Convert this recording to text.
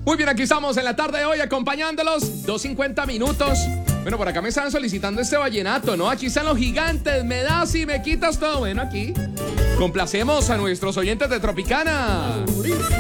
Muy bien, aquí estamos en la tarde de hoy acompañándolos, 2:50 minutos. Bueno, por acá me están solicitando este vallenato, ¿no? Aquí están los gigantes, me das y me quitas todo. Bueno, aquí complacemos a nuestros oyentes de Tropicana.